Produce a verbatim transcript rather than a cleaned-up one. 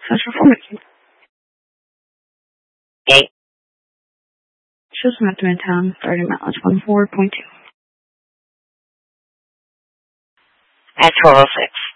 Central Formation. Eight. Shows not in town, thirty miles, one four point two. At twelve oh six.